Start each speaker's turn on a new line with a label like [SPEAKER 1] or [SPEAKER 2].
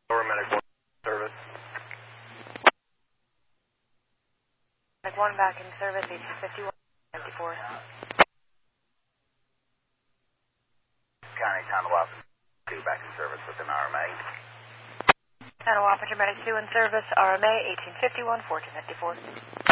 [SPEAKER 1] Medic 1 service.
[SPEAKER 2] Medic 1 back in service, 1851, 54.
[SPEAKER 3] County Tonawapin 2 back in service with an RMA.
[SPEAKER 2] Tonawapin Medic 2 in service, RMA 1851, 1454.